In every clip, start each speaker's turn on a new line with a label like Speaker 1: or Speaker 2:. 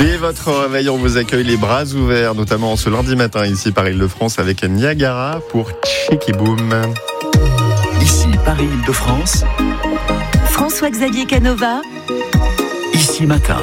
Speaker 1: Dès votre réveil, on vous accueille les bras ouverts, notamment ce lundi matin ici par Île-de-France avec Niagara pour Cheeky Boom.
Speaker 2: Ici Paris Île-de-France.
Speaker 3: François-Xavier Canova.
Speaker 2: Ici Matin.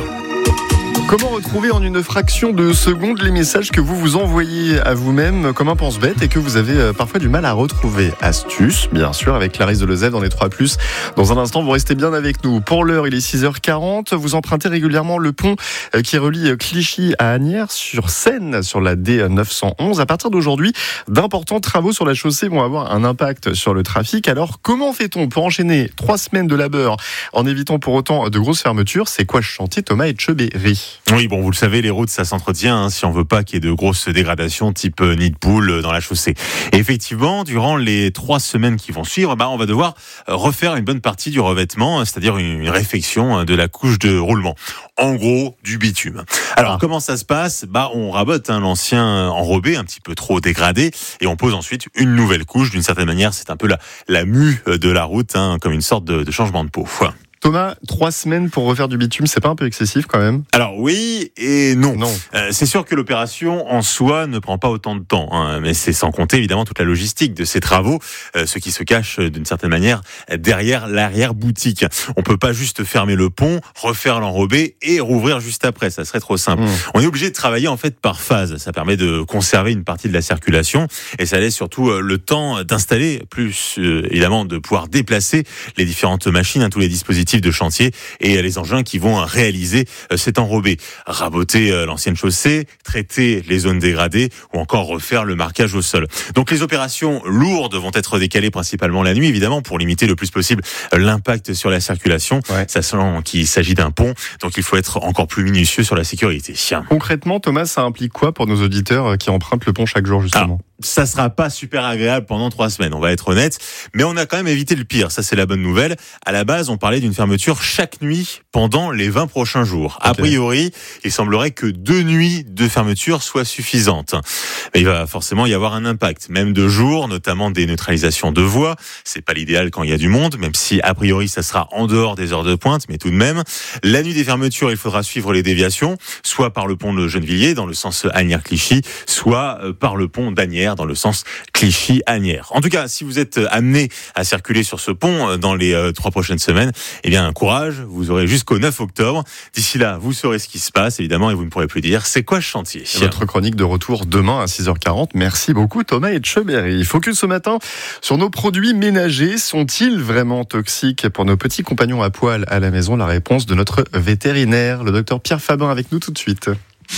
Speaker 1: Comment retrouver en une fraction de seconde les messages que vous vous envoyez à vous-même comme un pense-bête et que vous avez parfois du mal à retrouver? Astuce, bien sûr, avec Clarisse Delezève dans les 3+. Dans un instant, vous restez bien avec nous. Pour l'heure, il est 6h40. Vous empruntez régulièrement le pont qui relie Clichy à Asnières sur Seine, sur la D911. À partir d'aujourd'hui, d'importants travaux sur la chaussée vont avoir un impact sur le trafic. Alors, comment fait-on pour enchaîner 3 semaines de labeur en évitant pour autant de grosses fermetures? C'est quoi ce chantier, Thomas Etcheberry?
Speaker 4: Oui, bon, vous le savez, les routes, ça s'entretient si on veut pas qu'il y ait de grosses dégradations type nid de poule dans la chaussée. Et effectivement, durant les 3 semaines qui vont suivre, on va devoir refaire une bonne partie du revêtement, c'est-à-dire une réfection de la couche de roulement. En gros, du bitume. Alors, comment ça se passe? On rabote l'ancien enrobé, un petit peu trop dégradé, et on pose ensuite une nouvelle couche. D'une certaine manière, c'est un peu la mue de la route, comme une sorte de changement de peau.
Speaker 1: Thomas, 3 semaines pour refaire du bitume, c'est pas un peu excessif quand même?
Speaker 4: Alors oui et non. C'est sûr que l'opération en soi ne prend pas autant de temps, mais c'est sans compter évidemment toute la logistique de ces travaux, ce qui se cache d'une certaine manière derrière l'arrière-boutique. On peut pas juste fermer le pont, refaire l'enrobé et rouvrir juste après, ça serait trop simple. On est obligé de travailler en fait par phase, ça permet de conserver une partie de la circulation et ça laisse surtout le temps d'installer, plus évidemment de pouvoir déplacer les différentes machines, tous les dispositifs de chantier et les engins qui vont réaliser cet enrobé. Raboter l'ancienne chaussée, traiter les zones dégradées ou encore refaire le marquage au sol. Donc les opérations lourdes vont être décalées principalement la nuit, évidemment, pour limiter le plus possible l'impact sur la circulation. Ça sent qu'il s'agit d'un pont, donc il faut être encore plus minutieux sur la sécurité.
Speaker 1: Concrètement, Thomas, ça implique quoi pour nos auditeurs qui empruntent le pont chaque jour, justement?
Speaker 4: Ça sera pas super agréable pendant 3 semaines, on va être honnête, mais on a quand même évité le pire, ça c'est la bonne nouvelle. À la base, on parlait d'une fermeture chaque nuit pendant les 20 prochains jours. A priori, il semblerait que 2 nuits de fermeture soient suffisantes. Mais il va forcément y avoir un impact, même de jour, notamment des neutralisations de voies. C'est pas l'idéal quand il y a du monde, même si a priori ça sera en dehors des heures de pointe, mais tout de même. La nuit des fermetures, il faudra suivre les déviations, soit par le pont de Gennevilliers dans le sens Asnières-Clichy, soit par le pont d'Asnières dans le sens Clichy-Asnières. En tout cas, si vous êtes amené à circuler sur ce pont dans les 3 prochaines semaines, courage, vous aurez jusqu'au 9 octobre. D'ici là, vous saurez ce qui se passe, évidemment, et vous ne pourrez plus dire c'est quoi ce chantier.
Speaker 1: Votre chronique de retour demain à 6h40. Merci beaucoup, Thomas Etcheberry. Focus ce matin sur nos produits ménagers. Sont-ils vraiment toxiques pour nos petits compagnons à poil à la maison? La réponse de notre vétérinaire, le docteur Pierre Fabin, avec nous tout de suite.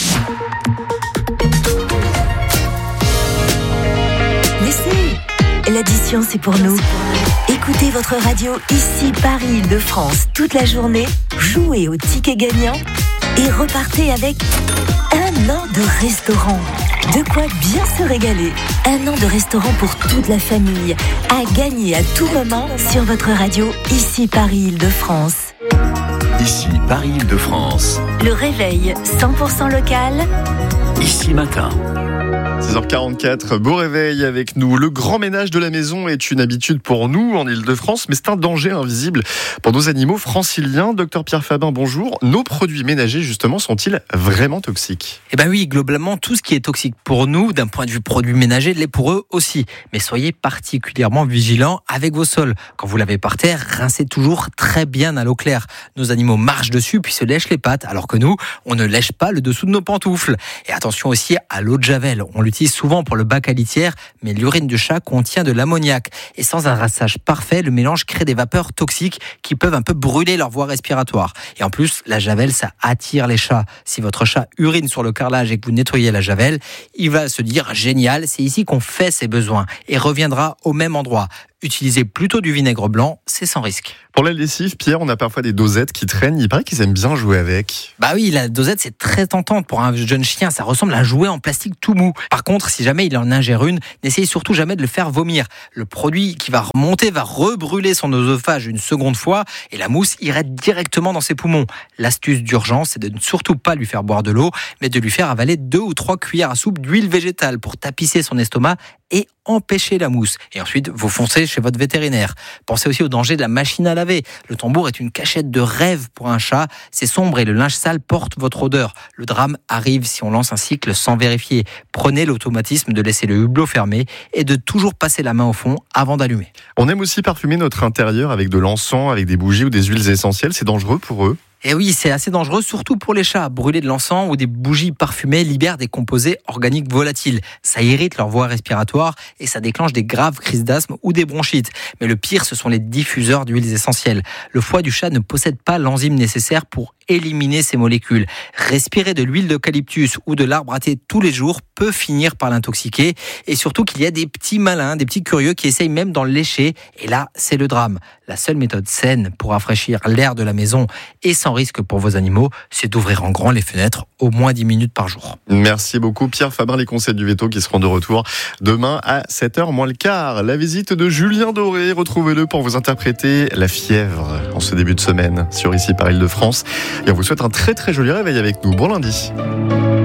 Speaker 3: L'addition, c'est pour nous. Écoutez votre radio ici, Paris Île-de-France, toute la journée. Jouez au ticket gagnant et repartez avec 1 an de restaurant. De quoi bien se régaler. 1 an de restaurant pour toute la famille. À gagner à tout moment sur votre radio ici, Paris Île-de-France.
Speaker 2: Ici Paris Île-de-France.
Speaker 3: Le réveil 100% local.
Speaker 2: Ici Matin.
Speaker 1: 6h44, beau réveil avec nous. Le grand ménage de la maison est une habitude pour nous en Île-de-France, mais c'est un danger invisible pour nos animaux franciliens. Docteur Pierre Fabin, bonjour. Nos produits ménagers, justement, sont-ils vraiment toxiques?
Speaker 5: Oui, globalement, tout ce qui est toxique pour nous, d'un point de vue produits ménagers, l'est pour eux aussi. Mais soyez particulièrement vigilants avec vos sols. Quand vous lavez par terre, rincez toujours très bien à l'eau claire. Nos animaux marchent dessus puis se lèchent les pattes, alors que nous, on ne lèche pas le dessous de nos pantoufles. Et attention aussi à l'eau de javel. On l'utilise souvent pour le bac à litière, mais l'urine du chat contient de l'ammoniac. Et sans un rinçage parfait, le mélange crée des vapeurs toxiques qui peuvent un peu brûler leur voie respiratoire. Et en plus, la javel, ça attire les chats. Si votre chat urine sur le carrelage et que vous nettoyez la javel, il va se dire « génial, c'est ici qu'on fait ses besoins » et reviendra au même endroit. Utilisez plutôt du vinaigre blanc, c'est sans risque.
Speaker 1: Pour la lessive, Pierre, on a parfois des dosettes qui traînent. Il paraît qu'ils aiment bien jouer avec.
Speaker 5: Oui, la dosette, c'est très tentant pour un jeune chien. Ça ressemble à un jouet en plastique tout mou. Par contre, si jamais il en ingère une, n'essayez surtout jamais de le faire vomir. Le produit qui va remonter va rebrûler son œsophage une seconde fois et la mousse irait directement dans ses poumons. L'astuce d'urgence, c'est de ne surtout pas lui faire boire de l'eau, mais de lui faire avaler 2 ou 3 cuillères à soupe d'huile végétale pour tapisser son estomac et empêcher la mousse. Et ensuite, vous foncez chez votre vétérinaire. Pensez aussi au danger de la machine à laver. Le tambour est une cachette de rêve pour un chat. C'est sombre et le linge sale porte votre odeur. Le drame arrive si on lance un cycle sans vérifier. Prenez l'automatisme de laisser le hublot fermé et de toujours passer la main au fond avant d'allumer.
Speaker 1: On aime aussi parfumer notre intérieur avec de l'encens, avec des bougies ou des huiles essentielles. C'est dangereux pour eux?
Speaker 5: Et oui, c'est assez dangereux, surtout pour les chats. Brûler de l'encens ou des bougies parfumées libère des composés organiques volatiles. Ça irrite leur voie respiratoire et ça déclenche des graves crises d'asthme ou des bronchites. Mais le pire, ce sont les diffuseurs d'huiles essentielles. Le foie du chat ne possède pas l'enzyme nécessaire pour éliminer ces molécules. Respirer de l'huile d'eucalyptus ou de l'arbre à thé tous les jours peut finir par l'intoxiquer. Et surtout qu'il y a des petits malins, des petits curieux qui essayent même d'en lécher. Et là, c'est le drame. La seule méthode saine pour rafraîchir l'air de la maison et sans risque pour vos animaux, c'est d'ouvrir en grand les fenêtres au moins 10 minutes par jour.
Speaker 1: Merci beaucoup Pierre Fabre, les conseils du veto qui seront de retour demain à 7h moins le quart. La visite de Julien Doré, retrouvez-le pour vous interpréter La Fièvre en ce début de semaine sur Ici par Île-de-France. Et on vous souhaite un très très joli réveil avec nous. Bon lundi.